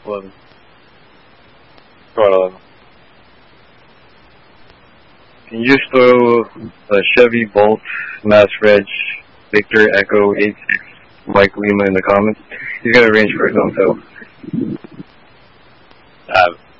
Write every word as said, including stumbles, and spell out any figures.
eleven. Squad eleven. Can you just throw a Chevy Bolt, Mass Reg, Victor Echo eight six, Mike Lima in the comments? He's gonna arrange for his own title. Uh,